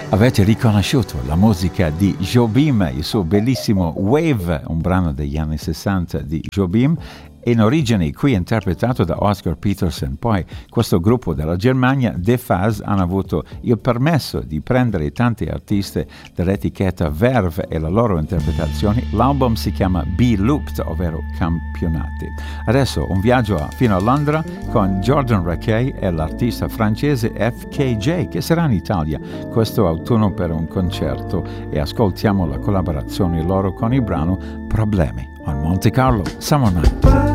Avete riconosciuto la musica di Jobim, il suo bellissimo Wave, un brano degli anni 60 di Jobim, in origine qui interpretato da Oscar Peterson. Poi questo gruppo della Germania, The Fuzz, hanno avuto il permesso di prendere tanti artisti dell'etichetta Verve e le loro interpretazioni. L'album si chiama Be Looped, ovvero campionati. Adesso un viaggio fino a Londra con Jordan Rakei e l'artista francese FKJ, che sarà in Italia questo autunno per un concerto, e ascoltiamo la collaborazione loro con il brano Problemi on Monte Carlo Summer Night.